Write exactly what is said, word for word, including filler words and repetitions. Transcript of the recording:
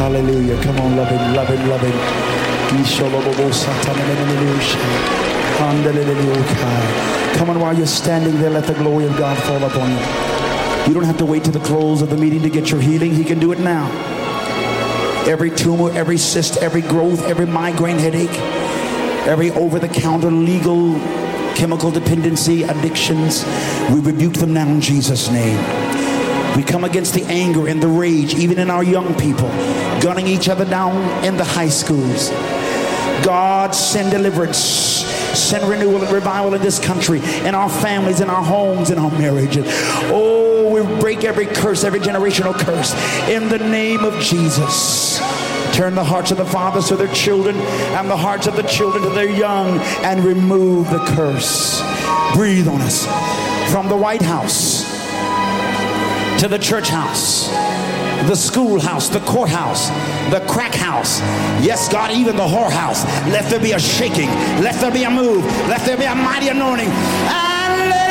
Hallelujah. Come on, love him, love him, love him. Come on, while you're standing there, let the glory of God fall upon you. You don't have to wait to the close of the meeting to get your healing. He can do it now. Every tumor, every cyst, every growth, every migraine headache, every over-the-counter legal chemical dependency, addictions, we rebuke them now in Jesus' name. We come against the anger and the rage, even in our young people, gunning each other down in the high schools. God, send deliverance, send renewal and revival in this country, in our families, in our homes, in our marriages. Oh, we break every curse, every generational curse, in the name of Jesus. Turn the hearts of the fathers to their children and the hearts of the children to their young, and remove the curse. Breathe on us. From the White House to the church house, the schoolhouse, the courthouse, the crack house, yes, God, even the whorehouse, let there be a shaking, let there be a move, let there be a mighty anointing, and let